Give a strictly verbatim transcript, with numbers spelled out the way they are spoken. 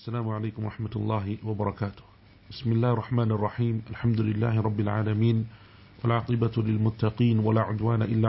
السلام عليكم ورحمة الله وبركاته. بسم الله الرحمن الرحيم. الحمد لله رب العالمين، والعاقبة للمتقين، ولا عدوان إلا